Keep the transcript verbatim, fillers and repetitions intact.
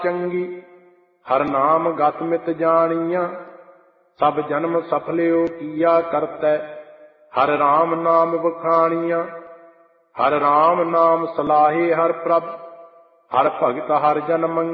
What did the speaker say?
ਚੰਗੀ ਹਰ ਨਾਮ ਗਤ ਮਿਤ ਜਾਣੀਆਂ। ਸਭ ਜਨਮ ਸਫਲਿਓ ਕੀਆ ਕਰਤੈ ਹਰ ਰਾਮ ਨਾਮ ਵਖਾਣੀਆਂ। ਹਰ ਰਾਮ ਨਾਮ ਸਲਾਹੇ ਹਰ ਪ੍ਰਭ ਹਰ ਭਗਤ ਹਰ ਜਨ ਮੰਗੇ।